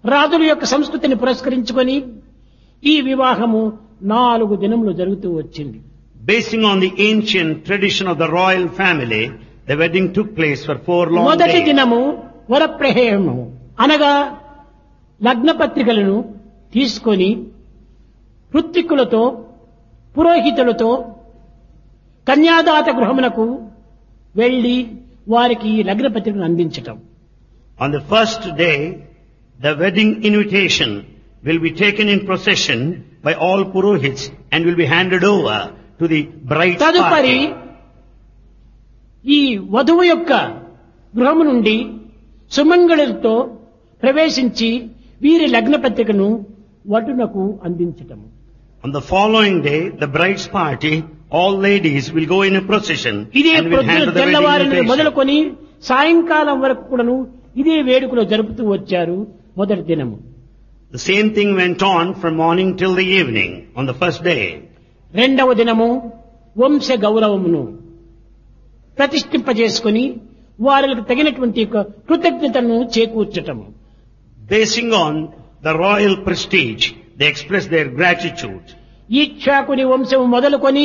రాజుల యొక్క సంస్కృతిని పురస్కరించుకొని ఈ వివాహము 4 దినములు జరుగుతూ వచ్చింది. Basing on the ancient tradition of the royal family, the wedding took place for 4 long మొదటి days. దినము వరప్రహేయము అనగా లగ్న పత్రికలను తీసుకొని ఋత్విక్కులతో పురోహితులతో కన్యాదాత గృహమునకు వెళ్లి వారికి లగ్న పత్రికను అందించటం. On the first day, the wedding invitation will be taken in procession by all purohits and will be handed over to the bride's తదుపరి party. ఈ వధువు యొక్క గృహము నుండి సుమంగళులతో ప్రవేశించి వీరి లగ్న పత్రికను వటునకు అందించటం. On the following day, the bride's party, all ladies will go in a procession ఇదే and will hand ప్రొద్దున the wedding తెల్లవారిని invitation. మొదలుకొని సాయంకాలం వరకు కూడాను ఇదే వేడుకలో జరుపుతూ వచ్చారు. మొదటి దినము The same thing went on from morning till the evening on the first day. రెండవ దినము వంశ గౌరవమును ప్రతిష్ఠింపజేసుకుని వారికి తగినటువంటి యొక్క కృతజ్ఞతను చేకూర్చటము. Basing on the royal prestige, they express their gratitude. ఈక్షాకుని వంశము మొదలుకొని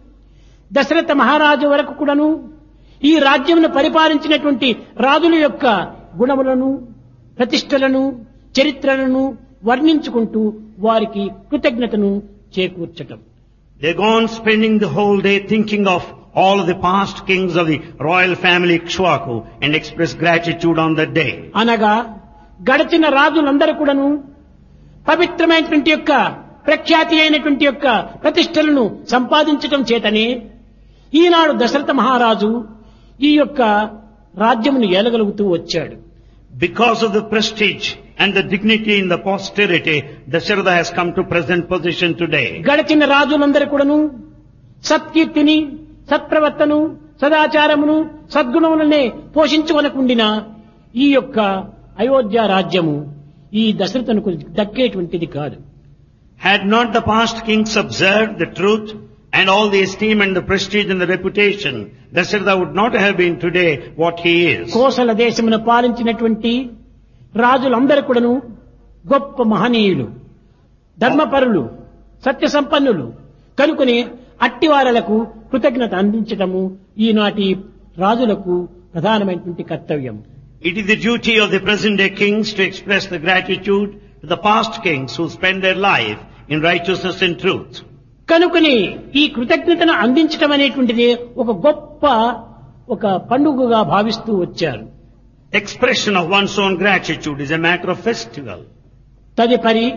దశరథ మహారాజు వరకు కూడాను ఈ రాజ్యమును పరిపాలించినటువంటి రాజుల యొక్క గుణములను ప్రతిష్టలను చరిత్రలను వర్ణించుకుంటూ వారికి కృతజ్ఞతను చేకూర్చటం. They go on spending the whole day thinking of all of the past kings of the royal family Ikshwaku and express gratitude on that day. అనగా గడిచిన రాజులందరూ కూడాను పవిత్రమైనటువంటి యొక్క ప్రఖ్యాతి అయినటువంటి యొక్క ప్రతిష్టలను సంపాదించటం చేతనే ఈనాడు దశరథ మహారాజు ఈ యొక్క రాజ్యమును ఏలగలుగుతూ వచ్చాడు. Because of the prestige and the dignity in the posterity, Dasharatha has come to present position today. గడిచిన రాజులందరూ కూడాను సత్కీర్తిని సత్ప్రవర్తను సదాచారమును సద్గుణములనే పోషించుకొనకుండిన ఈ యొక్క అయోధ్య రాజ్యము ఈ దశరథునకు దక్కేటువంటిది కాదు. Had not the past kings observed the truth and all the esteem and the prestige and the reputation, Dasharatha would not have been today what he is. Kosala దేశమును పాలించినటువంటి రాజులందరూ కూడాను గొప్ప మహనీయులు, ధర్మపరులు, సత్య సంపన్నులు కనుకొని అట్టివారలకు కృతజ్ఞత అందించటము ఈనాటి రాజులకు ప్రధానమైనటువంటి కర్తవ్యం. It is the duty of the present day kings to express the gratitude to the past kings who spend their life in righteousness and truth. కనుకొని ఈ కృతజ్ఞతను అందించటం అనేటువంటిది ఒక గొప్ప ఒక పండుగగా భావిస్తూ వచ్చారు. Expression of one's own gratitude is a matter of festival. తదుపరి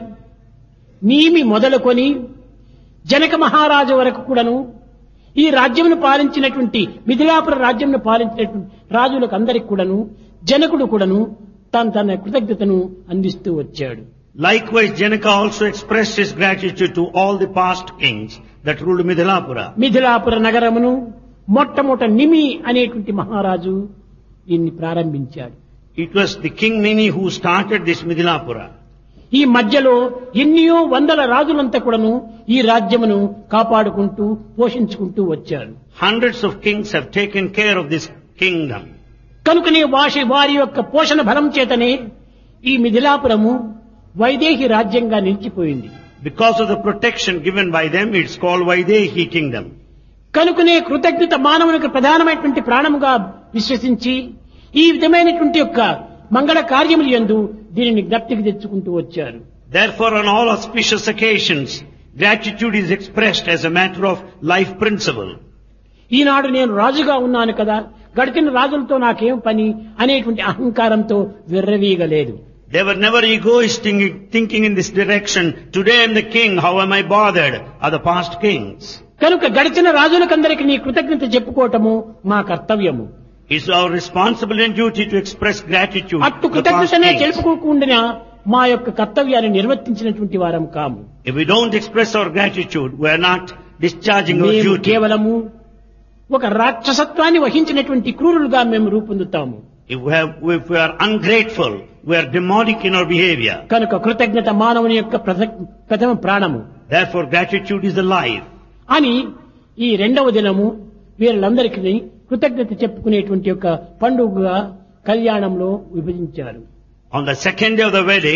నీమి మొదలుకొని జనక మహారాజు వరకు కూడాను ఈ రాజ్యమును పాలించినటువంటి మిథిలాపుర రాజ్యమును పాలించినటువంటి రాజులకు అందరికి కూడాను జనకుడు కూడాను తన కృతజ్ఞతను అందిస్తూ వచ్చాడు. Likewise, Janaka also expressed his gratitude to all the past kings that ruled Midhilapura. Mithilapura నగరమును మొట్టమొదట నిమి అనేటువంటి మహారాజు దీన్ని ప్రారంభించాడు. It was the king Nimi who started this Midhilapura. ఈ మధ్యలో ఎన్నో వందల రాజులంతా కూడాను ఈ రాజ్యమును కాపాడుకుంటూ పోషించుకుంటూ వచ్చారు. Hundreds of kings have taken care of this kingdom. కనుకనే వారి యొక్క పోషణ బలం చేతనే ఈ మిథిలాపురము వైదేహి రాజ్యంగా నిలిచిపోయింది. Because of the protection given by them, it's called Vaidehi kingdom. కనుకనే కృతజ్ఞత మానవునికి ప్రధానమైనటువంటి ప్రాణముగా విశ్వసించి ఈ విధమైనటువంటి యొక్క మంగళ కార్యములు యందు దీనిని జ్ఞప్తికి తెచ్చుకుంటూ వచ్చారు. Therefore, on all auspicious occasions, gratitude is expressed as a matter of life principle. ఈనాడు నేను రాజుగా ఉన్నాను కదా, గడిచిన రాజులతో నాకేం పని అనేటువంటి అహంకారంతో విర్రవీగలేదు. They were never egoistic thinking in this direction. Today I am the king, how am I bothered? Are the past kings. కనుక గడిచిన రాజులకందరికీ నీ కృతజ్ఞత చెప్పుకోవటము మా కర్తవ్యము. It's our responsibility and duty to express gratitude అట్టు to the past కృతజ్ఞతనే kings. తెలుపుకోకుండా మా యొక్క కర్తవ్యాన్ని నిర్వర్తించినటువంటి వారం కాము. If we don't express our gratitude, we are not discharging our మేము duty. కేవలము ఒక రాక్షసత్వాన్ని వహించినటువంటి క్రూరులుగా మేము రూపొందుతాము. If we are ungrateful, we are demonic in our behavior. కనుక కృతజ్ఞత మానవుని యొక్క ప్రథమ ప్రాణము Therefore, gratitude is the life. అని ఈ రెండవ దినము వీళ్ళందరికీ కృతజ్ఞత చెప్పుకునేటువంటి యొక్క పండుగగా కళ్యాణంలో విభజించారు. On the second day of the wedding,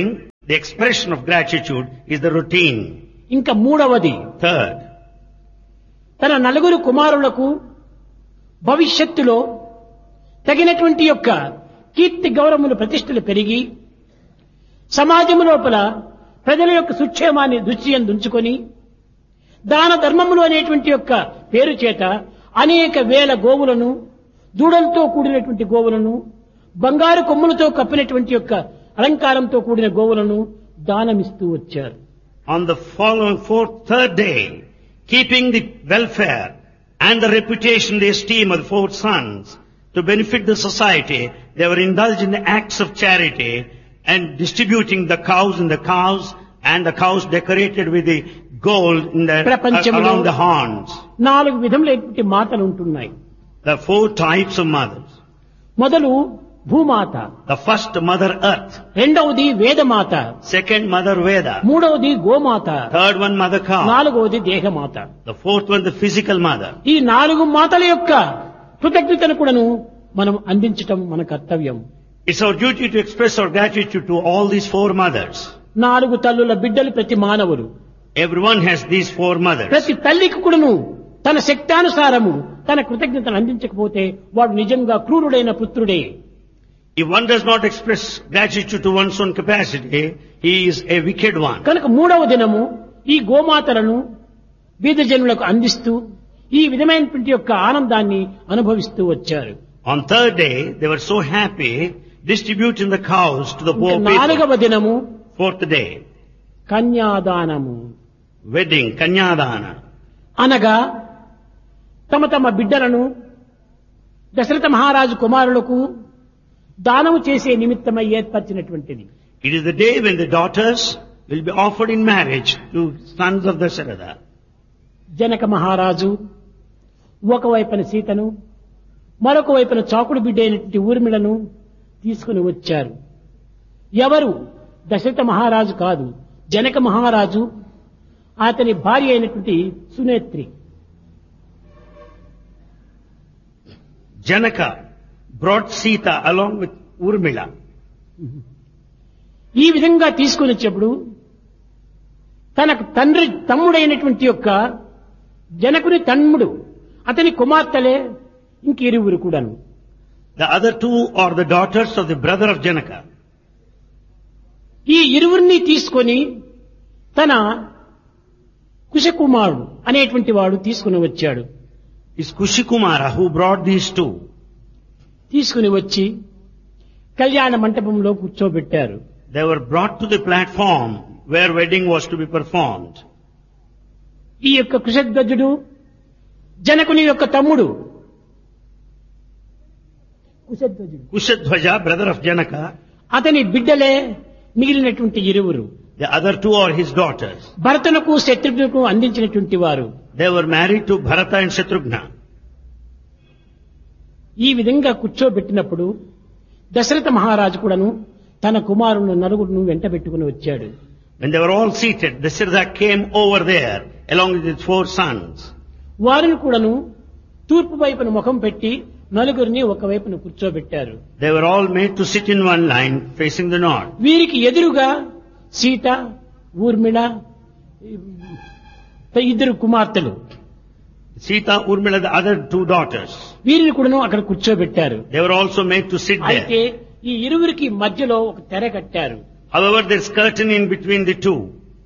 The expression of gratitude is the routine. ఇంకా మూడవది, Third, తన నలుగురు కుమారులకు భవిష్యత్తులో తగినటువంటి యొక్క కీర్తి గౌరవములు ప్రతిష్టలు పెరిగి సమాజం లోపల ప్రజల యొక్క సుక్షేమాన్ని దృష్టిని ఉంచుకొని దాన ధర్మములు అనేటువంటి యొక్క పేరు చేత అనేక వేల గోవులను, దూడలతో కూడినటువంటి గోవులను, బంగారు కొమ్ములతో కప్పినటువంటి యొక్క అలంకారంతో కూడిన గోవులను దానమిస్తూ వచ్చారు. on the following third day, keeping the welfare and the reputation, the esteem of the four sons to benefit the society, they were indulged in the acts of charity and distributing the cows and the calves and the cows decorated with the gold in the, around the horns. 4 విధములైనటువంటి మాతలు ఉంటున్నాయి. The 4 types of mothers. మొదలు భూమాత, The first mother earth, రెండవది వేదమాత, second mother Veda, మూడవది గోమాత, third one mother cow, నాలుగవది దేహమాత. the fourth one the physical mother. ఈ 4 మాతల యొక్క కృతజ్ఞతను కూడాను మనం అందించటం మన కర్తవ్యం. It's our duty to express our gratitude to all these 4 mothers. 4 తల్లుల బిడ్డలు ప్రతి మానవులు. Everyone has these 4 mothers. ప్రతి తల్లికి కూడాను తన శక్తానుసారము తన కృతజ్ఞతను అందించకపోతే వాడు నిజంగా క్రూరుడైన పుత్రుడే. If one does not express gratitude to one's own capacity, he is a wicked one. కనుక 3వ దినము ఈ గోమాతలను బీద జనులకు అందిస్తూ ఈ విధమైనటువంటి యొక్క ఆనందాన్ని అనుభవిస్తూ వచ్చారు. On third day, they were so happy distributing the cows to the poor people. 4వ దినము Fourth day, కన్యాదానము, wedding, kanyadana. అనగా తమ తమ బిడ్డలను దశరథ మహారాజు కుమారులకు దానము చేసే నిమిత్తమై ఏర్పరిచినటువంటిది. It is the day when the daughters will be offered in marriage to sons of Dasharatha. Janaka మహారాజు ఒకవైపున సీతను, మరొక వైపున చాకుడు బిడ్డ అయినటువంటి ఊర్మిళను తీసుకుని వచ్చారు. ఎవరు? దశరథ మహారాజు కాదు, జనక మహారాజు, అతని భార్య అయినటువంటి సునేత్రి. Janaka brought Sita along with Urmila. ఈ విధంగా తీసుకుని వచ్చేప్పుడు తనకు తమ్ముడైనటువంటి యొక్క జనకుని తమ్ముడు, అతని కుమార్తెలే ఇంకిరువురు కూడాను. The other 2 are the daughters of the brother of Janaka. ఈ ఇరువురిని తీసుకొని తన కుశకుమారుడు అనేటువంటి వాడు తీసుకుని వచ్చాడు. It's Kushikumara who brought these 2. తీసుకుని వచ్చి కళ్యాణ మంటపంలో కూర్చోబెట్టారు. They were brought to the platform where wedding was to be performed. ఈ యొక్క కుశధ్వజుడు జనకుని యొక్క తమ్ముడు, Kushadhwaja, brother of Janaka, అతని బిడ్డలే మిగిలినటువంటి ఇరువురు. the other 2 are his daughters. భరతునకు శత్రుఘ్నకు అందించినటువంటి వారు. They were married to Bharata and Shatrughna. ఈ విధంగా కూర్చోబెట్టినప్పుడు దశరథ మహారాజు కూడాను తన కుమారులను నలుగురును వెంటబెట్టుకుని వచ్చాడు. When they were all seated, Dasharatha came over there along with his 4 sons. వారిని కూడాను తూర్పు వైపున ముఖం పెట్టి నలుగురిని ఒకవైపున కూర్చోబెట్టారు. They were all made to sit in one line facing the north. వీరికి ఎదురుగా సీత, ఊర్మిళ, 2 కుమార్తెలు, Sita, Urmila, the other 2 daughters. వీరిని కూడాను అక్కడ కూర్చోబెట్టారు. They were also made to sit అయితే there. ఈ ఇరువురికి మధ్యలో ఒక తెర కట్టారు. However, there's curtain in between the 2.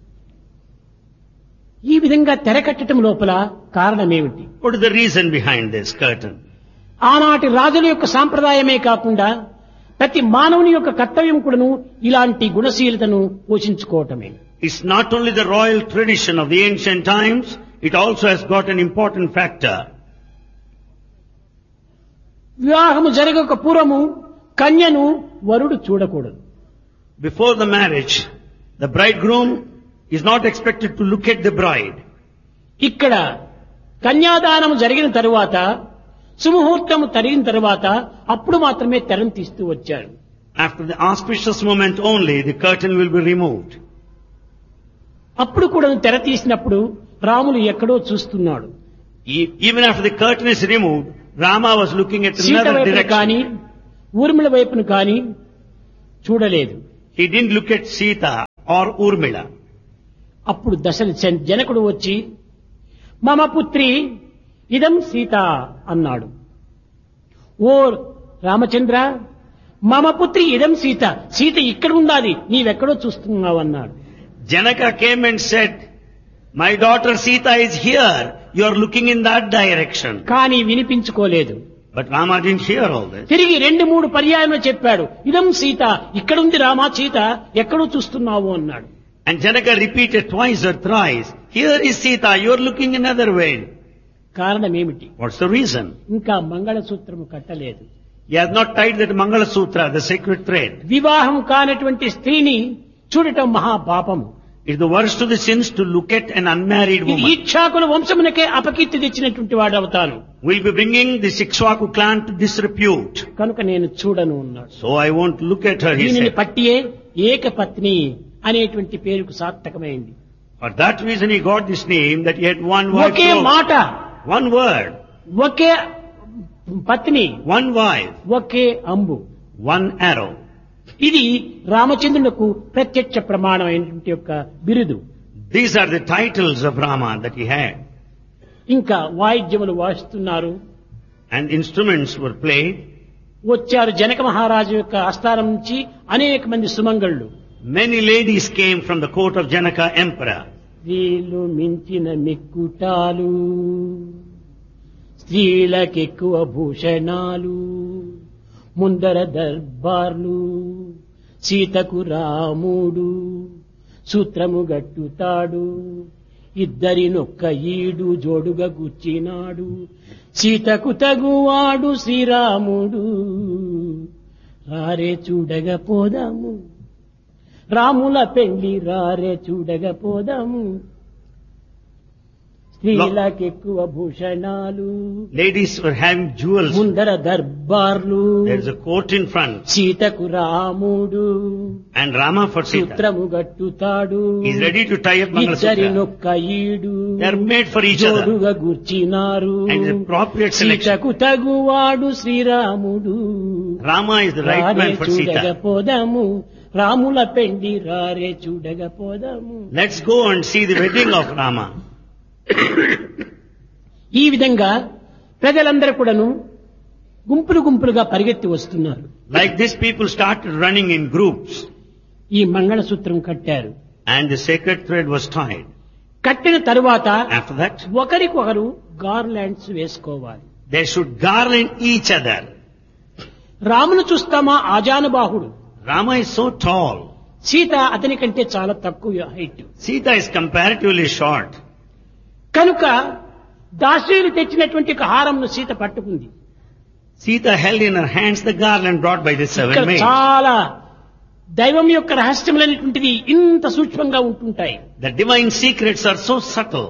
ఈ విధంగా తెర కట్టడం లోపల కారణమేమిటి? What is the reason behind this curtain? ఆనాటి రాజుల యొక్క సాంప్రదాయమే కాకుండా ప్రతి మానవుని యొక్క కర్తవ్యం కూడాను ఇలాంటి గుణశీలతను పోషించుకోవటమే. It's not only the royal tradition of the ancient times, it also has got an important factor. వివాహము జరగక పూర్వము కన్యను వరుడు చూడకూడదు. Before the marriage, the bridegroom is not expected to look at the bride. ఇక్కడ కన్యాదానం జరిగిన తరువాత, సుముహూర్తము జరిగిన తరువాత అప్పుడు మాత్రమే తెరను తీస్తూ వచ్చారు. After the auspicious moment only, the curtain will be removed. అప్పుడు కూడా తెర తీసినప్పుడు రాములు ఎక్కడో చూస్తున్నాడు. Even after the curtain is removed, Rama was looking at Sita another వైపును కానీ direction. ఊర్మిళ వైపును కానీ చూడలేదు. He didn't look at Sita or Urmila. అప్పుడు జనకుడు వచ్చి మమ పుత్రి ఇదం సీత అన్నాడు. ఓ రామచంద్ర, మమ పుత్రి ఇదం సీత, సీత ఇక్కడ ఉండాలి, నీవెక్కడో చూస్తున్నావు అన్నాడు. Janaka came and said, my daughter Sita is here, you are looking in that direction. కానీ వినిపించుకోలేదు. But Rama didn't hear all this. తిరిగి 2-3 పర్యాయములు చెప్పాడు, ఇదం సీత, ఇక్కడుంది రామా సీత, ఎక్కడో చూస్తున్నావు అన్నాడు. And Janaka repeated twice or thrice, here is Sita, you are looking another way. కారణం ఏమిటి? What's the reason? ఇంకా మంగళసూత్రము కట్టలేదు. He has not tied that Mangala Sutra, the sacred thread. వివాహం కానటువంటి స్త్రీని చూడటం మహాపాపము. It's the worst of the sins to look at an unmarried ఇది woman. ఈక్షాకుల వంశమునకే అపకీర్తి తెచ్చినటువంటి వాడు అవుతాను. We'll be bringing the Ikshvaku clan to disrepute. కనుక నేను చూడను అన్నాడు. So I won't look at her, he దీనిని said. పట్టియే ఏకపత్ని అనేటువంటి పేరుకు సార్థకమైంది. For that reason he got this name, that he had one wife. ఒకే మాట, One word, ఒకే పత్ని, one wife, ఒకే అంబు. one arrow. ఇది రామచంద్రులకు ప్రత్యక్ష ప్రమాణమైనటువంటి యొక్క బిరుదు. These are the titles of Rama that he had. ఇంకా వాయిద్యములు వాయిస్తున్నారు. And instruments were played. వచ్చారు జనక మహారాజు యొక్క ఆస్థానం నుంచి అనేక మంది సుమంగళ్ళు. Many ladies came from the court of Janaka emperor. స్త్రీలు మించిన మిక్కుటాలు, స్త్రీలకెక్కువ భూషణాలు, ముందర దర్బార్లు, సీతకు రాముడు సూత్రము గట్టుతాడు, ఇద్దరినొక్క ఈడు జోడుగా గుచ్చినాడు, సీతకు తగువాడు శ్రీరాముడు, రారే చూడగా పోదాము, రాముల పెళ్లి రారే చూడగా పోదాము, స్త్రీలకెక్కువ భూషణాలు, Ladies were having jewels. ముందర దర్బార్లు, There is a court in front. సీతకు రాముడు And Rama for Sita. సూత్రము గట్టుతాడు, He is ready to tie up Mangala Sutra. ఇద్దరినొక్క ఈడు They are made for each other. జోడుగా గుర్చినారు, And the appropriate selection. సీతకు తగువాడు శ్రీరాముడు, Rama is the right రారే man for చూడగా Sita. పోదాము, రాముల పెండి రారే చూడగా పోదాము. Let's go and see the wedding of Rama. ఈ విధంగా ప్రజలందరూ కూడాను గుంపులు గుంపులుగా పరిగెత్తి వస్తున్నారు. Like this, people started running in groups. ఈ మంగళసూత్రం కట్టారు. And the sacred thread was tied. కట్టిన తరువాత After that, ఒకరికొకరు గార్లాండ్స్ వేసుకోవాలి. they should garland each other. రామును చూస్తామా ఆజానుబాహుడు, Rama is so tall. Sita అతని కంటే చాలా తక్కువ height. Sita is comparatively short. కనుక దాసీలు తెచ్చినటువంటి ఒక హారంను సీత పట్టుకుంది. Sita held in her hands the garland brought by the ఇక్కడ 7 maids. చాలా దైవం యొక్క రహస్యములైనటువంటిది ఇంత సూక్ష్మంగా ఉంటుంటాయి. The divine secrets are so subtle.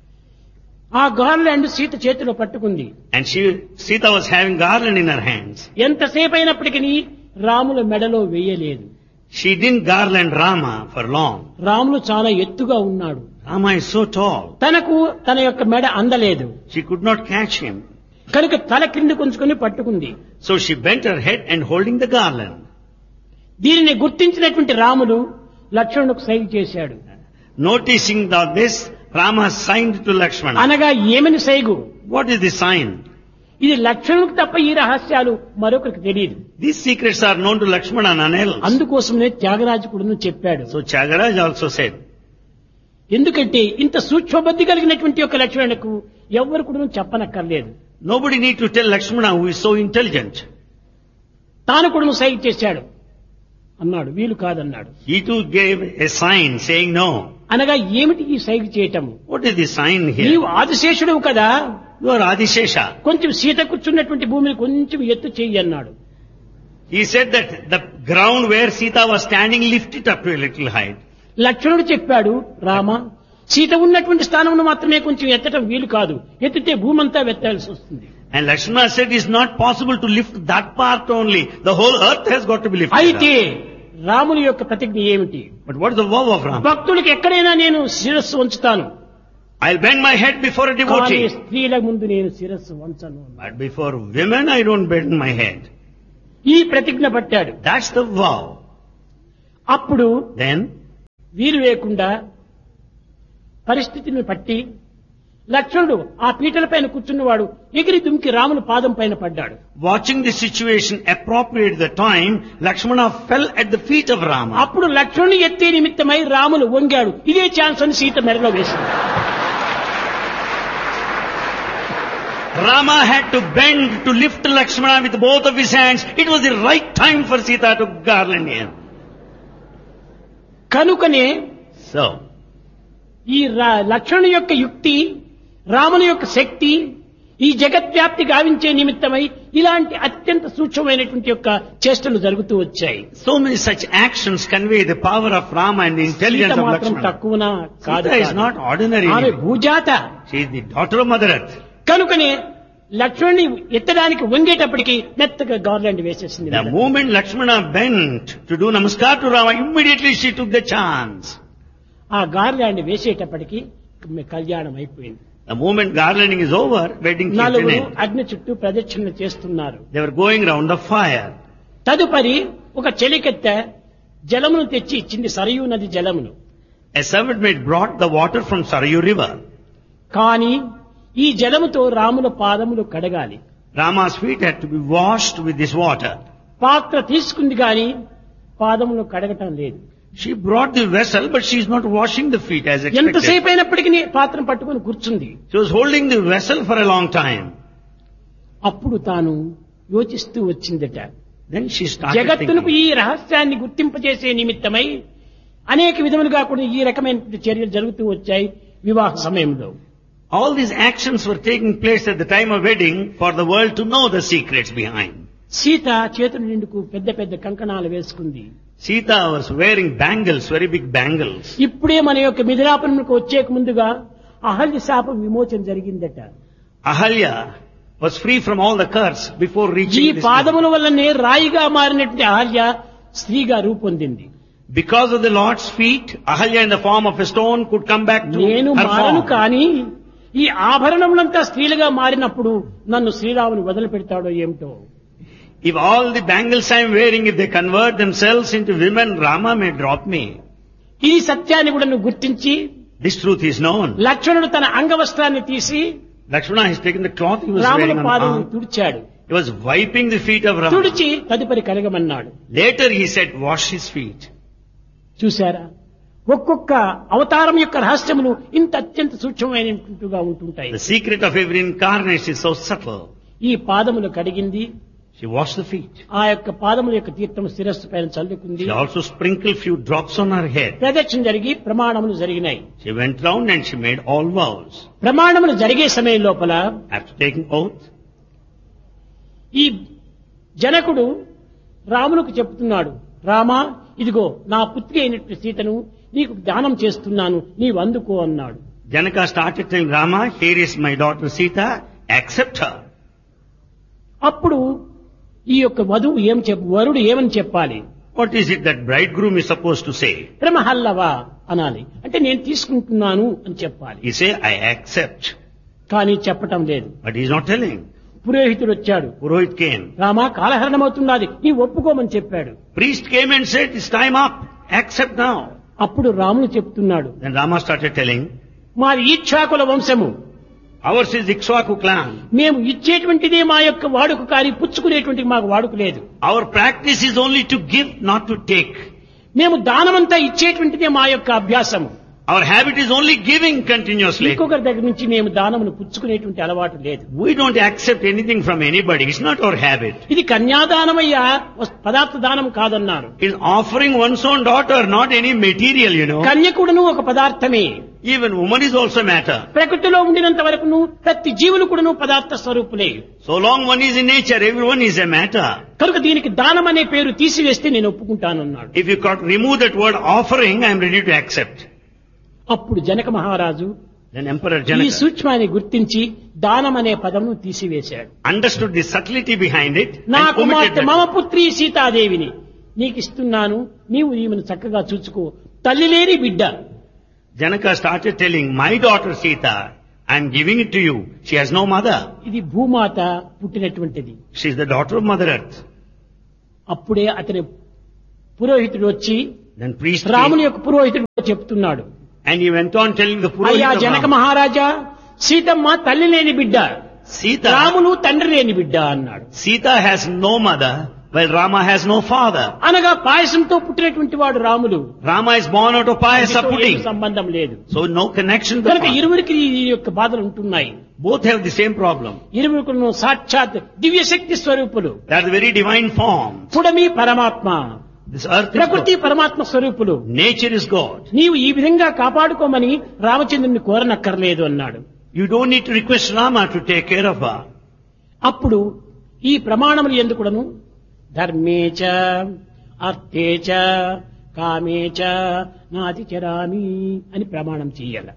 ఆ గార్లాండ్ సీత చేతిలో పట్టుకుంది. And Sita was having garland in her hands. ఎంతసేపు అయినప్పటికీ రాముల మెడలో వేయలేదు. She didn't garland Rama for long. Ramulu చాలా ఎత్తుగా ఉన్నాడు. Rama is so tall. తనకు తన యొక్క మెడ అందలేదు. She could not catch him. కనుక తల కింద కొంచుకొని పట్టుకుంది. So she bent her head and holding the garland. దీనిని గుర్తించినటువంటి రాముడు లక్ష్మణుడికి సైగ చేశాడు. Noticing that this, Rama signed to Lakshmana. అనగా ఏమని సైగు? What is the sign? ఇది లక్ష్మణుడికి తప్ప ఈ రహస్యాలు మరొకరికి తెలియదు. These secrets are known to Lakshmana and none else. అందుకోసమే త్యాగరాజకుడును చెప్పాడు. So Tyagaraj also said, ఎందుకంటే ఇంత సూక్ష్మబుద్ధి కలిగినటువంటి ఒక లక్ష్మణులకు ఎవ్వరు కూడా చెప్పనక్కర్లేదు. nobody need to tell Lakshmana who is so intelligent. తాను కూడా సైగ చేశాడు అన్నాడు. వీలు కాదన్నాడు. He too gave a sign saying no. అనగా ఏమిటి ఈ సైగ చేయటము? What is the sign here? నీవు ఆదిశేషుడు కదా, You are Adishesha. కొంచెం సీత కూర్చున్నటువంటి భూమిని కొంచెం ఎత్తు చెయ్యి అన్నాడు. He said that the ground where Sita was standing, lift it up to a little height. లక్ష్మణుడు చెప్పాడు, రామ సీత ఉన్నటువంటి స్థానంలో మాత్రమే కొంచెం ఎత్తటం వీలు కాదు, ఎత్తితే భూమంతా వెత్తాల్సి వస్తుంది. And Lakshmana said it's not possible to lift that part only. The whole earth has got to be lifted అయితే up. రాముని యొక్క ప్రతిజ్ఞ ఏమిటి? But what is the vow of Rama? భక్తుడికి ఎక్కడైనా నేను శిరస్సు వంచుతాను, I'll bend my head before a కానీ devotee. స్త్రీల ముందు నేను శిరస్సు వంచను. But before women, I don't bend my head. ఈ ప్రతిజ్ఞ పట్టాడు. That's the vow. అప్పుడు Then, వీలు లేకుండా పరిస్థితిని పట్టి లక్ష్మణుడు ఆ పీటల పైన కూర్చున్నవాడు ఎగిరి దుమికి రాముని పాదం పైన పడ్డాడు. watching the situation appropriate at the time, Lakshmana fell at the feet of Rama. అప్పుడు లక్ష్మణుని ఎత్తే నిమిత్తమై రాములు వంగాడు. ఇదే ఛాన్స్ అని సీత మెడలో వేసింది. Rama had to bend to lift Lakshmana with both of his hands. It was the right time for Sita to garland him. కనుకనే So, ఈ లక్ష్మణుని యొక్క యుక్తి, రాముని యొక్క శక్తి ఈ జగద్వ్యాప్తి గావించే నిమిత్తమై ఇలాంటి అత్యంత సూక్ష్మమైనటువంటి యొక్క చేష్టలు జరుగుతూ వచ్చాయి. so many such actions convey the power of Rama and the intelligence Sita of మాత్రం Lakshmana. తక్కువనా కాదు. Sita is not ordinary. ఆమె భూజాత. She is the daughter of Mother Earth. కనుకనే లక్ష్మణుని ఎత్తడానికి వంగేటప్పటికి మెత్తగా గార్లాండ్ వేసేసింది. The moment Lakshmana bent to do namaskar to Rama, immediately she took the chance. ఆ గార్లాండ్ వేసేటప్పటికి కళ్యాణం అయిపోయింది. The moment garlanding is over, wedding came to an నలుగురు end. అగ్ని చుట్టూ ప్రదక్షిణలు చేస్తున్నారు. They were going round the fire. తదుపరి ఒక చెలికెత్త జలమును తెచ్చి ఇచ్చింది, సరయూ నది జలమును. A servant maid brought the water from Sarayu river. కానీ ఈ జలముతో రాముల పాదములు కడగాలి. Rama's feet had to be washed with this water. పాత్ర తీసుకుంది గాని పాదములు కడగటం లేదు. She brought the vessel, but she is not washing the feet as expected. ఎంతసేపు అయినప్పటికీ పాత్రను పట్టుకొని కూర్చుంది. She was holding the vessel for a long time. అప్పుడు తాను యోచిస్తూ వచ్చిందట. Then she started జగత్తునకు thinking. ఈ రహస్యాన్ని గుర్తింపజేసే నిమిత్తమై అనేక విధములుగా కూడా ఈ రకమైన చర్యలు జరుగుతూ వచ్చాయి వివాహ సమయంలో. All these actions were taking place at the time of wedding for the world to know the secrets behind. Sita చేతుల నిండుకు పెద్ద పెద్ద కంకణాలు వేసుకుంది. Sita was wearing bangles, very big bangles. ఇప్పుడే మన యొక్క మిథిలాపురంకు వచ్చేక ముందుగా అహల్య శాపం విమోచన జరిగిందట. Ahalya was free from all the curse before ఈ reaching this level. పాదముల వల్లనే రాయిగా మారినటువంటి అహల్య స్త్రీగా రూపొందింది. Because of the Lord's feet, Ahalya in the form of a stone could come back to నేను her మారను form. కానీ ఈ ఆభరణములంతా స్త్రీలుగా మారినప్పుడు నన్ను శ్రీరాముని వదిలిపెడతాడో ఏమిటో. If all the bangles I am wearing, if they convert themselves into women, Rama may drop me. ఈ సత్యాన్ని కూడా నువ్వు గుర్తించి This truth is known. లక్ష్మణుడు తన అంగవస్త్రాన్ని తీసి Lakshmana has taken the cloth he was రాముల wearing on the పాదమును arm. తుడిచాడు. He was wiping the feet of Rama. తుడిచి తదుపరి కడగమన్నాడు. Later he said, wash his feet. చూశారా, ఒక్కొక్క అవతారం యొక్క రహస్యములు ఇంత అత్యంత సూక్ష్మమైనట్టుగా ఉంటుంటాయి. The secret of every incarnation is so subtle. ఈ పాదములు కడిగింది. She washed the feet. ఆ యొక్క పాదముల యొక్క తీర్థము శిరస్సు పైన చల్లుకుంది. She also sprinkled few drops on her head. ప్రదక్షిణ జరిగి ప్రమాణములు జరిగినాయి. She went round and she made all vows. ప్రమాణములు జరిగే సమయం లోపల After taking oath, ఈ జనకుడు రామునికి చెప్తున్నాడు, రామా ఇదిగో నా పుత్రి అయినటువంటి సీతను నీకు దానం చేస్తున్నాను, నీవు అందుకో అన్నాడు. Janaka started telling Rama, here is my daughter Sita, accept her. అప్పుడు ఈ యొక్క వధువు వరుడు ఏమని చెప్పాలి? What is it that bridegroom is supposed to say? ప్రమహల్లవా అనాలి. అంటే నేను తీసుకుంటున్నాను అని చెప్పాలి. He say, I accept. కానీ చెప్పటం లేదు. But he is not telling. పురోహితుడు వచ్చాడు. Purohit came. రామా కాలహరణమవుతున్నది, నీ ఒప్పుకోమని చెప్పాడు. Priest came and said, it's time up. Accept now. అప్పుడు రాముడు చెప్తున్నాడు, Then Rama started telling, మాది ఈక్షాకుల వంశము, ours is Ikshvaku clan. మేము ఇచ్చేటువంటిదే మా యొక్క వాడుక కానీ పుచ్చుకునేటువంటి మాకు వాడుక లేదు. Our practice is only to give, not to take. మేము దానమంతా ఇచ్చేటువంటిదే మా యొక్క అభ్యాసము. Our habit is only giving continuously. ఇంకొకరి దగ్గర నుంచి మేము దానమును పుచ్చుకునేటువంటి అలవాటు లేదు. We don't accept anything from anybody. It's not our habit. ఇది కన్యాదానమయ్యా, పదార్థ దానం కాదన్నారు. It's offering one's own daughter, not any material, కన్యకుడును ఒక పదార్థమే. Even woman is also matter. ప్రకృతిలో ఉండినంత వరకును ప్రతి జీవులు కూడాను పదార్థ స్వరూపులే. So long one is in nature, everyone is a matter. కనుక దీనికి దానం అనే పేరు తీసివేస్తే నేను ఒప్పుకుంటానన్నాడు. If you could remove that word offering, I am ready to accept. అప్పుడు జనక మహారాజు Then Emperor ఈ Janaka సూక్ష్మాన్ని గుర్తించి దానం అనే పదమును తీసివేశాడు. understood the subtlety behind it నా and omitted కుమార్తె that. మమ పుత్రి సీతాదేవిని నీకు ఇస్తున్నాను, నీవు ఈమెను చక్కగా చూసుకో, తల్లి లేని బిడ్డ. Janaka started telling, my daughter Sita, I am giving it to you. She has no mother. ఇది భూమాత పుట్టినటువంటిది. She is the daughter of Mother Earth. అప్పుడే అతని పురోహితుడు వచ్చి Then priest రాముని came, యొక్క పురోహితుడు చెప్తున్నాడు, and he went on telling the అయ్యా Purohit of జనక Rama, మహారాజా, సీతమ్మ తల్లి లేని బిడ్డ, Sita, రాములు తండ్రి లేని బిడ్డ అన్నాడు. Sita has no mother, while Rama has no father. అనగా పాయసంతో పుట్టినటువంటి వాడు Ramulu, Rama is born out of payasa దీంతో ఏమీ pudding, సంబంధం లేదు. so no connection to the కనుక father. ఇరువురికి ఈ యొక్క బాధలు ఉంటున్నాయి. Both have the same problem. ఇరువురుకును సాక్షాత్ దివ్య శక్తి స్వరూపులు, They are the very divine form. పుడమి పరమాత్మ, This earth is ప్రకృతి God. పరమాత్మ స్వరూపులు. Nature is God. నీవు ఈ విధంగా కాపాడుకోమని రామచంద్రుని కోరనక్కర్లేదు అన్నాడు. You don't need to request Rama to take care of her. అప్పుడు ఈ ప్రమాణములు ఎందుకుడను ధర్మేచ అర్థేచ కామేచ నాతిచరామి అని ప్రమాణం చెయ్యాల.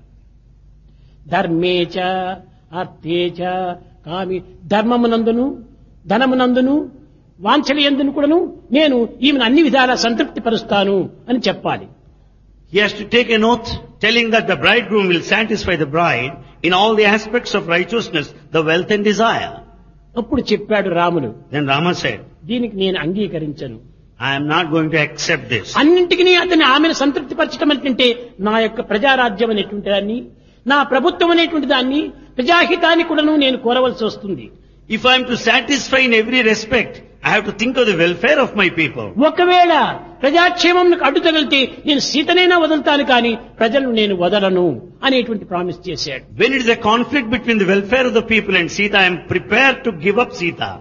ధర్మేచ అర్థేచ కామి, ధర్మమునందును ధనమునందును వాంఛలు ఎందును కూడాను నేను ఈమెను అన్ని విధాలా సంతృప్తి పరుస్తాను అని చెప్పాలి. He has to take an oath telling that the bridegroom will satisfy the bride in all the aspects of righteousness, the wealth and desire. అప్పుడు చెప్పాడు రాముడు, Then Rama said, దీనికి నేను అంగీకరించను. I am not going to accept this. అన్నింటికి అతని ఆమెను సంతృప్తి పరచడం అంటే నా యొక్క ప్రజారాజ్యం అనేటువంటి దాన్ని, నా ప్రభుత్వం అనేటువంటి దాన్ని, ప్రజాహితాన్ని కూడాను నేను కోరవలసి వస్తుంది. If I am to satisfy in every respect, I have to think of the welfare of my people. ఒకవేళ ప్రజాక్షేమంకు అడ్డు తగిలితే నేను సీతనైనా వదులుతాను కానీ ప్రజలను నేను వదలను అనేటువంటి ప్రామిస్ చేశాడు. When it is a conflict between the welfare of the people and Sita, I am prepared to give up Sita.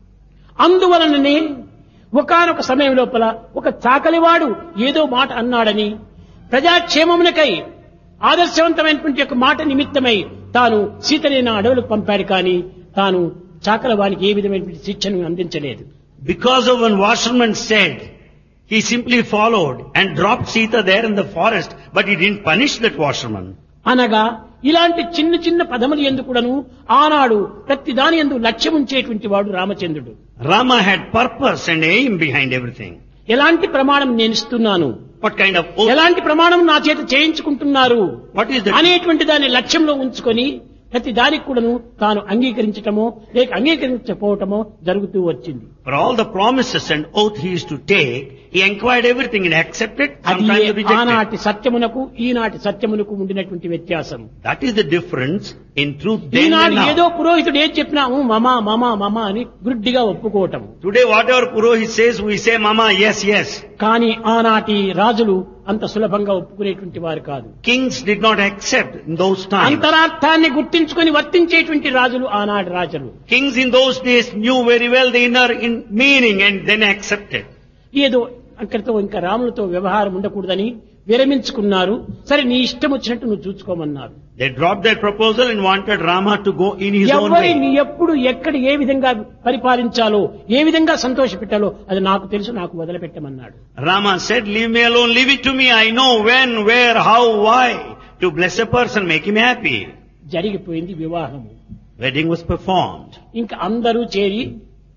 అందువలననే ఒకానొక సమయం లోపల ఒక చాకలివాడు ఏదో మాట అన్నాడని ప్రజాక్షేమమునకై ఆదర్శవంతమైనటువంటి ఒక మాట నిమిత్తమై తాను సీతని నా అడవులకు పంపాడు కానీ తాను చాకలవానికి ఏ విధమైనటువంటి శిక్షను అందించలేదు. Because of one washerman said, he simply followed and dropped Sita there in the forest, but he didn't punish that washerman. అనగా ఇలాంటి చిన్న చిన్న పదములు ఎందుకుడను ఆనాడు ప్రతి దాని యందు లక్ష్యం ఉంచేటువంటి వాడు రామచంద్రుడు. Rama had purpose and aim behind everything. ఎలాంటి ప్రమాణం నేను ఇస్తున్నాను, What kind of oath? ఎలాంటి ప్రమాణం నా చేత చేయించుకుంటున్నారు What is the అనేటువంటి దాన్ని లక్ష్యంలో ఉంచుకొని ప్రతి దానికి కూడాను తాను అంగీకరించటమో లేక అంగీకరించకపోవటమో జరుగుతూ వచ్చింది. For all the promises and oath he used to take, he inquired everything and accepted, అది sometimes rejected. ఆనాటి సత్యమునకు ఈనాటి సత్యమునకు ఉండినటువంటి వ్యత్యాసం. That is the difference in truth then Eenadu and ఏదో now. పురోహితుడు ఏం చెప్పినా మమా మమా మమా అని గుడ్డిగా ఒప్పుకోవటం. Today whatever Purohit says, we say, Mama, yes, yes. కానీ ఆనాటి రాజులు అంత సులభంగా ఒప్పుకునేటువంటి వారు కాదు. Kings did not accept in those times. అంతరార్థాన్ని గుర్తించుకొని వర్తించేటువంటి రాజులు ఆనాటి రాజులు. Kings in those days knew very well the inner meaning and then accepted. ఏదో అక్కడితో ఇంకా రాములతో వ్యవహారం ఉండకూడదని విరమించుకున్నారు. సరే నీ ఇష్టం వచ్చినట్టు నువ్వు చూసుకోమన్నారు. They dropped their proposal and wanted Rama to go in his own ఎవరిని way. ఎప్పుడు ఎక్కడ ఏ విధంగా పరిపాలించాలో ఏ విధంగా సంతోష పెట్టాలో అది నాకు తెలుసు, నాకు వదిలిపెట్టమన్నాడు. Rama said, leave me alone, leave it to me. I know when, where, how, why. To bless a person, make him happy. జరిగిపోయింది వివాహము. Wedding was performed. ఇంకా అందరూ చేరి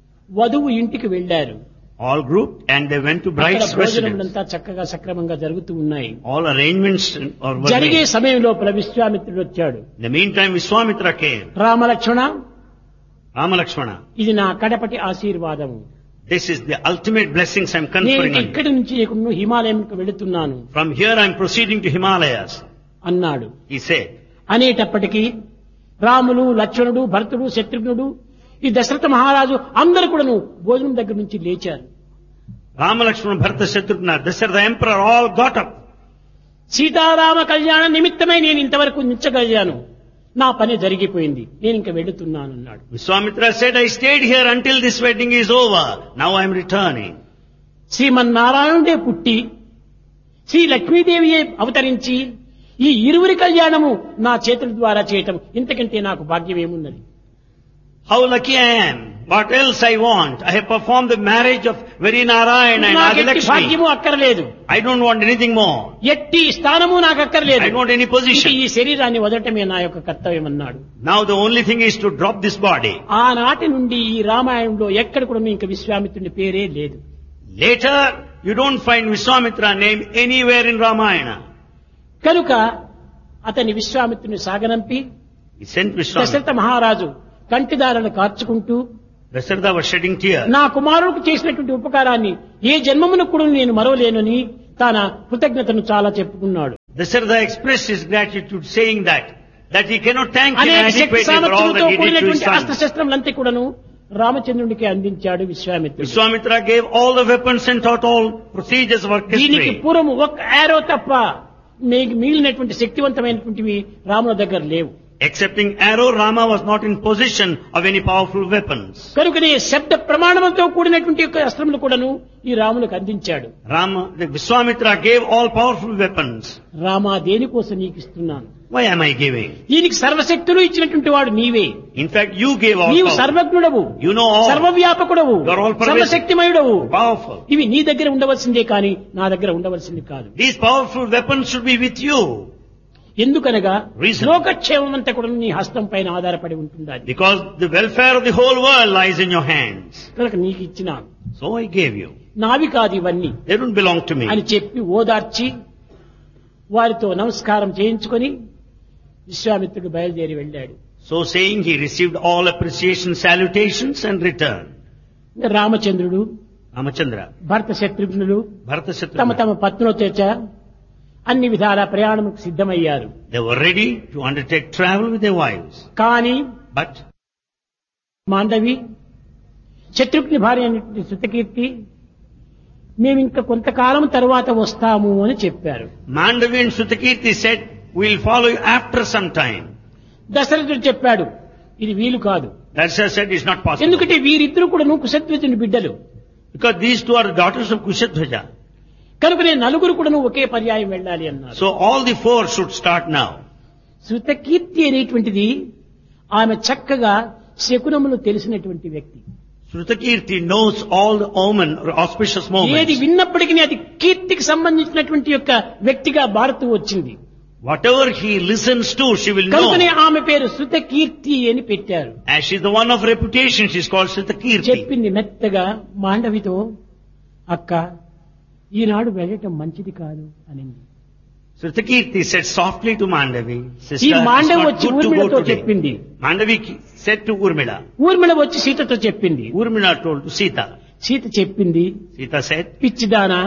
వధువు ఇంటికి వెళ్లారు. All grouped and they went to అక్కడ bride's residence. భోజనములంతా చక్కగా సక్రమంగా జరుగుతూ ఉన్నాయి. All arrangements were జరిగే made. సమయం లోపల విశ్వామిత్రుడు వచ్చాడు. In the meantime, Vishwamitra came. Ramalakshmana, Rama Lakshmana, ఇది నా కడపటి ఆశీర్వాదము. this is the ultimate blessings I am నేను conferring on you. ఇక్కడి నుంచి ఇప్పుడు హిమాలయంకు వెళుతున్నాను From here I am proceeding to Himalayas, అన్నాడు. he said. అనేటప్పటికీ రాములు, లక్ష్మణుడు, భరతుడు, శత్రుఘ్నుడు, ఈ దశరథ మహారాజు అందరూ కూడాను భోజనం దగ్గర నుంచి లేచారు. Rama Lakshmana, Bharata, Shatrughna, Dasharatha the emperor all got up. Sitarama కళ్యాణ నిమిత్తమై నేను ఇంతవరకు నిచ్చగలిగాను, నా పని జరిగిపోయింది, నేను ఇంకా వెళుతున్నాను అన్నాడు. Vishwamitra said, I stayed here until this wedding is over. Now I am returning. శ్రీమన్నారాయణుడే పుట్టి శ్రీ లక్ష్మీదేవియే అవతరించి ఈ ఇరువురి కళ్యాణము నా చేతుల ద్వారా చేయటం ఇంతకంటే నాకు భాగ్యం ఏమున్నది? How lucky I am. What else I want? I have performed the marriage of very Narayana and నాకు ఎట్టి Adilakshmi. భాగ్యము అక్కర్లేదు, I don't want anything more. ఎట్టి స్థానము నాకు అక్కర్లేదు, I don't want any ఇక position. ఈ శరీరాన్ని వదలటమే నా యొక్క కర్తవ్యం అన్నాడు. Now the only thing is to drop this body. ఆనాటి నుండి ఈ రామాయణంలో ఎక్కడ కూడా ఇంకా విశ్వామిత్రుని పేరే లేదు. Later, you don't find Vishwamitra name anywhere in Ramayana. కనుక అతని విశ్వామిత్రుని సాగనంపి He sent Vishwamitra. దశరథ మహారాజు కంటిదారులను కార్చుకుంటూ Dasharatha was shedding tears. నా కుమారుడికి చేసినటువంటి ఉపకారాన్ని ఏ జన్మమును కూడా నేను మరవలేనని తన కృతజ్ఞతను చాలా చెప్పుకున్నాడు. Dasharatha expressed his gratitude saying that he cannot thank him అనేక శక్తి adequately for all that సామర్థ్యంతో he did to his కూడినటువంటి son. అస్త్రశస్త్రములంతా కూడాను రామచంద్రుడికి అందించాడు విశ్వామిత్రుడు. Vishwamitra gave all the weapons and taught all procedures of దీనికి orchestry. పూర్వం ఒక యారో తప్ప మీకు మిగిలినటువంటి శక్తివంతమైనటువంటివి రాముల దగ్గర లేవు. Excepting arrow, Rama was not in possession of any powerful weapons. కనుకనే శబ్ద ప్రమాణంతో కూడినటువంటి యొక్క అస్త్రములు కూడాను ఈ రాములకు అందించాడు. Vishwamitra gave all powerful weapons. Rama దేనికోసం నీకు ఇస్తున్నాను? Why am I giving? దీనికి సర్వశక్తులు ఇచ్చినటువంటి వాడు నీవే. In fact, you gave all నీవు power. సర్వజ్ఞుడవు, You know all. సర్వవ్యాపకుడవు, You are all pervasive. సర్వశక్తిమయుడవు. Powerful. ఇవి నీ దగ్గర ఉండవలసిందే కానీ నా దగ్గర ఉండవలసింది కాదు. These powerful weapons should be with you. ఎందుకనగా Reason. లోకక్షేమం అంతా కూడా నీ హస్తం పైన ఆధారపడి ఉంటుంది. Because the welfare of the whole world lies in your hands. కనుక నీకు ఇచ్చినాను. So I gave you. నావి కాదు ఇవన్నీ They don't belong to me. అని చెప్పి ఓదార్చి వారితో నమస్కారం చేయించుకొని విశ్వామిత్రుడు బయలుదేరి వెళ్ళాడు. So saying, he received all appreciation, salutations and returned. రామచంద్రుడు, Ramachandra, భరత శత్రుఘ్నులు Bharata తమ Shatrugna, తమ పత్నులతో అన్ని విధాల ప్రయాణముకు సిద్ధమయ్యారు. they were ready to undertake travel with their wives. కానీ But మాండవి శత్రుఘ్ని భార్య అయినటువంటి శృతకీర్తి మేము ఇంకా కొంతకాలం తర్వాత వస్తాము అని చెప్పారు. Mandavi and Sutakirti said, we'll follow you after some time. దశరథుడు చెప్పాడు ఇది వీలు కాదు. Dasharatha said, it's not possible. ఎందుకంటే వీరిద్దరు కూడా కుశధ్వజుని బిడ్డలు. Because these two are the daughters of Kushadhwaja. కనుకనే నలుగురు కూడా ఒకే పర్యాయం వెళ్ళాలి అన్నారు. So all the four should start now. Shrutakirti అనేటువంటిది ఆమె చక్కగా శకునములు తెలిసినటువంటి వ్యక్తి. Sutakirti knows all the omen or auspicious ఏది moments. విన్నప్పటికీ అది కీర్తికి సంబంధించినటువంటి యొక్క వ్యక్తిగా మారుతూ వచ్చింది. Whatever he listens to, she will కనుకనే know. ఆమె పేరు శృతకీర్తి అని పెట్టారు. As she's the one of reputation, she's called Sutakirti. చెప్పింది మెత్తగా మాండవితో, అక్క ఈనాడు వెళ్ళటం మంచిది కాదు అనింది. Sutakirti said softly to Mandavi, ఈ sister, it's మాండవి not వచ్చి good to ఊర్మిళతో go today. చెప్పింది. Mandavi said to Urmila. Urmila వచ్చి సీతతో చెప్పింది. Urmila told to Sita. Sita చెప్పింది, Sita said, పిచ్చిదానా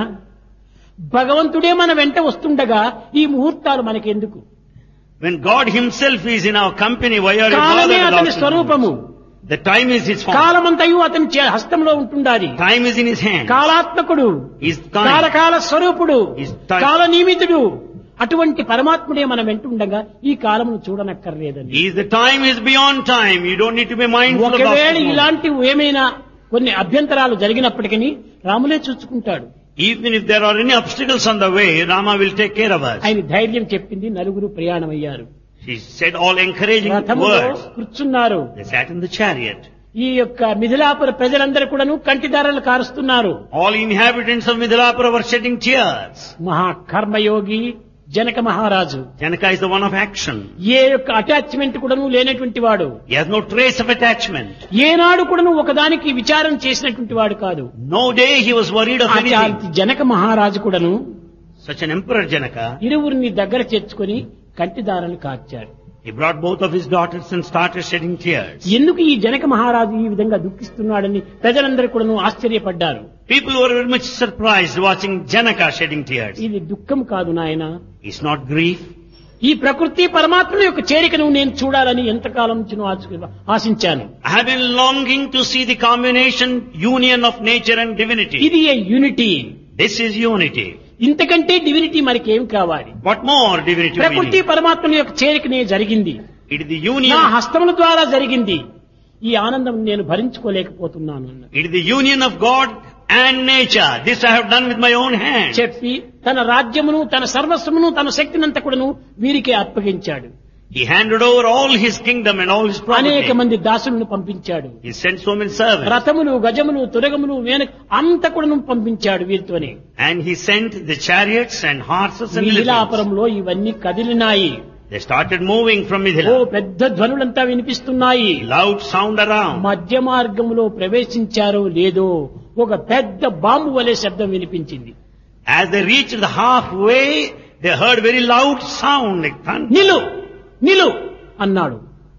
భగవంతుడే మన వెంట వస్తుండగా ఈ ముహూర్తాలు మనకెందుకు? when God himself is in our company, why are you కాలమే bothered అతని about స్వరూపము. the time is his form. కాలమంతయు అతని హస్తంలో ఉంటుండాలి. Time is in his hand. కాలాత్మకుడు, He's time. కాలకాల స్వరూపుడు, He's time. కాల నియమితుడు. అటువంటి పరమాత్ముడే మన వెంటుండగా ఈ కాలమును చూడనక్కర్లేదని. He is the time is beyond time. You don't need to be mindful of ఒకవేళ that. ఇలాంటి ఏమైనా కొన్ని అభ్యంతరాలు జరిగినప్పటికీ రాములే చూసుకుంటాడు. Even if there are any obstacles on the way, Rama will take care of us. ఆయన ధైర్యం చెప్పింది. నలుగురు ప్రయాణమయ్యారు. She said all encouraging రథములో words. కూర్చున్నారు. They sat in the chariot. ఈ యొక్క మిథిలాపుర ప్రజలందరూ కూడాను కంటిదారలు కారుస్తున్నారు. All inhabitants of Midilapura were shedding tears. మహాకర్మయోగి Janaka మహారాజు Janaka is the one of action. ఏ యొక్క అటాచ్మెంట్ కూడాను లేనటువంటి వాడు. He has no trace of attachment. ఏనాడు కూడాను ఒకదానికి విచారం చేసినటువంటి వాడు కాదు. No day he was worried of anything. అట్లాంటి జనక మహారాజు కూడాను Such an emperor Janaka, ఇరువురిని దగ్గర చేర్చుకొని కంటిదారలు కార్చాడు. he brought both of his daughters and started shedding tears. ఎందుకు ఈ జనక మహారాజు ఈ విధంగా దుఃఖిస్తున్నాడని ప్రజలందరూ కూడాను ఆశ్చర్యపడ్డారు. People were very much surprised watching Janaka shedding tears. ఇది దుఃఖం కాదు నాయన. It's not grief. ఈ ప్రకృతి పరమాత్మ యొక్క చేరికను నేను చూడాలని ఎంతకాలం నుంచి ఆశించాను. I have been longing to see the combination, union of nature and divinity. ఇది ఏ యూనిటీ. This is unity. ఇంతకంటే డివినిటీ మనకేం కావాలి? What more divinity we ప్రకృతి need? పరమాత్మ యొక్క చేరికనే జరిగింది. It is the నా union. హస్తముల ద్వారా జరిగింది. ఈ ఆనందం నేను భరించుకోలేకపోతున్నాను అన్న It is the union of God and nature. This I have done with my own hands. చెప్పి తన రాజ్యమును తన సర్వస్వమును తన శక్తినంతా కూడాను వీరికే అప్పగించాడు. He handed over all his kingdom and all his అనేక property. మంది దాసులను పంపించాడు. He sent so many servants. రథములు గజములు తురగములు అంత కూడాను పంపించాడు వీరితోనే. And he sent the chariots and horses and elephants. మిథిలాపురంలో ఇవన్నీ కదిలినాయి. They started moving from oh Mithila. పెద్ద ధ్వనులంతా వినిపిస్తున్నాయి. Loud sound around. మధ్య మార్గంలో ప్రవేశించారో లేదో ఒక పెద్ద బాంబు వలె శబ్దం వినిపించింది. As they reached the halfway, they heard very loud sound like thunder. నిలు నిలు అన్నాడు.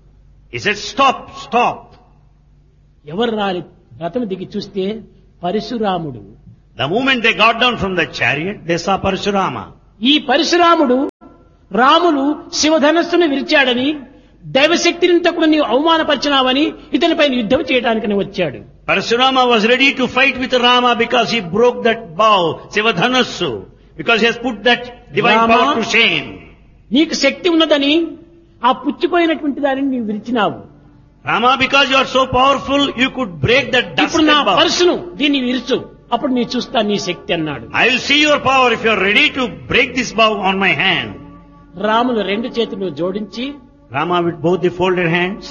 He said, stop, stop. ఎవరు రాలి రథం దిగి చూస్తే పరశురాముడు. The moment they got down from the chariot, they saw Parashurama. ఈ పరశురాముడు రాములు శివధనస్సును విరిచాడని దైవశక్తిని కూడా నీవు అవమానపరిచినావని ఇతనిపైన యుద్ధం చేయడానికని వచ్చాడు. Parashurama was ready to fight with Rama because he broke that bow, Sivadhanassu, because he has put that divine Rama, power to shame. నీకు శక్తి ఉన్నదని ఆ పుచ్చిపోయినటువంటి దానిని నీవు విరిచినావు. Rama, because you are so powerful, you could break that ఇప్పుడు నా dusted bow. పరశును దీన్ని విరుచు, అప్పుడు నీ చూస్తా నీ శక్తి అన్నాడు. I will see your power if you are ready to break this bow on my hand. Ramulu రెండు చేతులు జోడించి, Rama with both the folded hands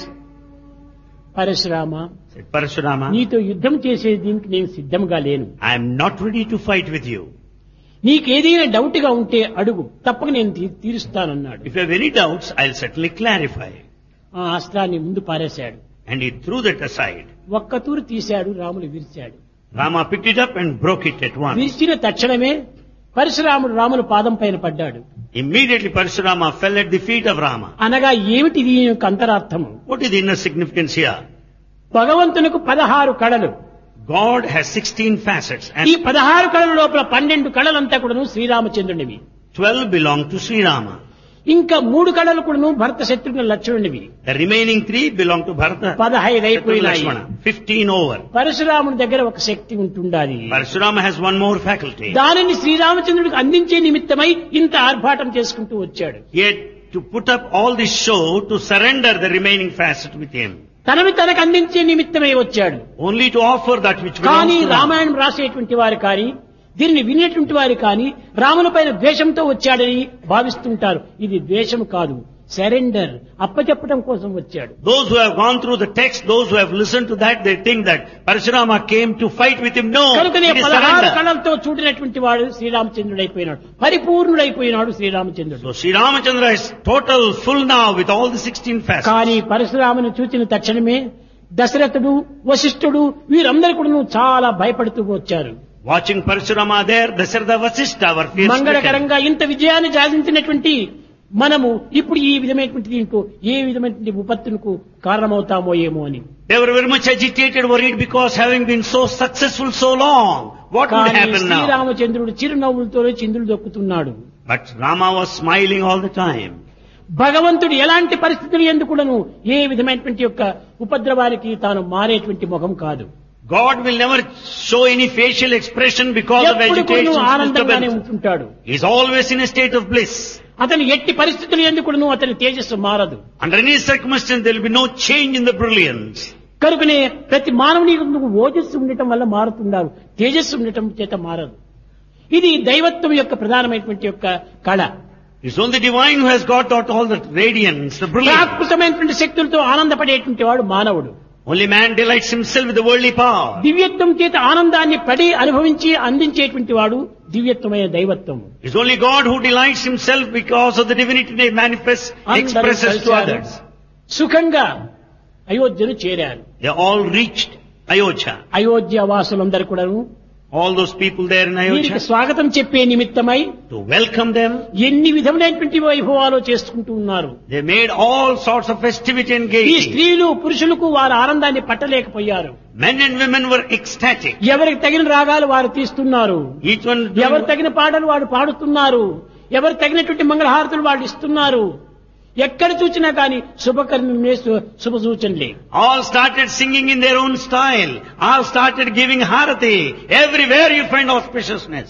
Parashurama, said, Parashurama, నీతో యుద్ధం చేసే దీనికి నేను సిద్ధంగా లేను. I am not ready to fight with you. నీకేదైనా డౌట్ గా ఉంటే అడుగు, తప్పక నేను తీరుస్తానన్నాడు. If you have any doubts, I'll certainly clarify. ఆ అస్త్రాన్ని ముందు పారేశాడు. And he threw that aside. ఒక్క తూరు తీశాడు, Ramulu విరిచాడు. Rama picked it up and broke it at once. విరిచిన తక్షణమే పరశురాముడు రాముల పాదం పైన పడ్డాడు. Immediately Parashurama fell at the feet of Rama. అనగా ఏమిటి దీని యొక్క అంతరార్థము? What is the inner significance here? భగవంతునికి 16 కళలు. God has 16 facets ఈ and 16 కళల లోపల 12 కళలంతా కూడాను శ్రీరామచంద్రునివి. 12 belong to Sri Rama. ఇంకా 3 కళలు కూడాను భరత Shatrughna లక్ష్మణునివి. The remaining 3 belong to Bharata, 15 Shatrugna, అయిపోయినాయి. Lakshmana. 15 over. పరశురాముని దగ్గర ఒక శక్తి ఉంటుండాలి. Parashurama has one more faculty. దానిని శ్రీరామచంద్రుడికి అందించే నిమిత్తమై ఇంత ఆర్భాటం చేసుకుంటూ వచ్చాడు. Yet to put up all this show to surrender the remaining facet with him. తనని తనకు అందించే నిమిత్తమై వచ్చాడు. Only to offer that which కానీ belongs to Rama. రామాయణం రాసేటువంటి వారు కానీ దీన్ని వినేటువంటి వారు కానీ రాముల పైన ద్వేషంతో వచ్చాడని భావిస్తుంటారు. ఇది ద్వేషం కాదు, సరెండర్, అప్పచెప్పడం కోసం వచ్చాడు. Those who have gone through the text, those who have listened to that, they think that Parashurama came to fight with him. No, కనుకనే it is 16 surrender. కళలతో చూడినటువంటి వాడు శ్రీరామచంద్రుడైపోయినాడు, పరిపూర్ణుడైపోయినాడు శ్రీరామచంద్రుడు. So Sri Ramachandra is total, full now with all the 16 facets. కానీ పరశురామును చూచిన తక్షణమే దశరథుడు, వశిష్ఠుడు వీరందరూ కూడా చాలా భయపడుతూ వచ్చారు. Watching Parashurama there, Dasharatha Vasishtha were fear-stricken. మంగళకరంగా ఇంత విజయాన్ని సాధించినటువంటి మనము ఇప్పుడు ఈ విధమైనటువంటి దీనికి ఏ విధమైనటువంటి విపత్తులకు కారణమవుతామో ఏమో అని. They were very much agitated, worried because having been so successful so long, what would కానీ happen now? శ్రీరామచంద్రుడు చిరునవ్వులతో చిందులు దొక్కుతున్నాడు. But Rama was smiling all the time. భగవంతుడు ఎలాంటి పరిస్థితులు ఎందుకును ఏ విధమైనటువంటి యొక్క ఉపద్రవానికి తాను మారేటువంటి ముఖం కాదు. God will never show any facial expression because of ఎప్పుడు agitation కూడా and ఆనందంగానే disturbance. ఉంటుంటాడు. He is always in a state of bliss. అతని ఎట్టి పరిస్థితులు ఎందుకును అతని తేజస్సు మారదు. Under any circumstance, there will be no change in the brilliance. కనుకనే ప్రతి మానవుని ఓజస్సు ఉండటం వల్ల మారుతుండారు, తేజస్సు ఉండటం చేత మారదు. ఇది దైవత్వం యొక్క ప్రధానమైనటువంటి యొక్క కళ. It's only the divine who has got out all the radiance, the brilliance. ప్రాకృతమైనటువంటి శక్తులతో ఆనందపడేటువంటి వాడు మానవుడు. Only man delights himself with the worldly power. దివ్యత్వం చేత ఆనందాన్ని పడి అనుభవించి అందించేటువంటి వాడు దివ్యత్వమైన దైవత్వం. It's only God who delights himself because of the divinity they manifest, expresses to others. సుఖంగా అయోధ్యను చేరారు. They all reached Ayodhya. Ayodhya వాసులందరూ కూడా All those people there in వీరికి Ayodhya, స్వాగతం చెప్పే నిమిత్తమై to welcome them, ఎన్ని విధములైనటువంటి వైభవాలు చేసుకుంటూ ఉన్నారు. they made all sorts of festivity and ఈ gaiety. స్త్రీలు పురుషులకు వారి ఆనందాన్ని పట్టలేకపోయారు. Men and women were ecstatic. ఎవరికి తగిన రాగాలు వారు తీస్తున్నారు, Each one ఎవరు తగిన పాటలు వాడు పాడుతున్నారు, ఎవరు తగినటువంటి మంగళహారతులు వాళ్ళు ఇస్తున్నారు. ఎక్కడ చూసినా కానీ శుభకర్మే శుభ సూచనలే. all started singing in their own style. All started giving harati. Everywhere you find auspiciousness.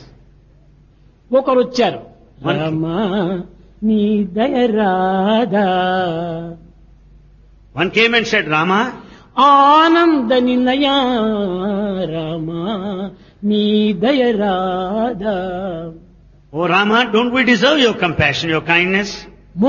ఒకరు వచ్చారు, రామా నీ దయ Radha, One came and said, Rama, ఆనంద నిలయా రామా నీ దయ Radha. oh Rama, don't we deserve your compassion, your kindness?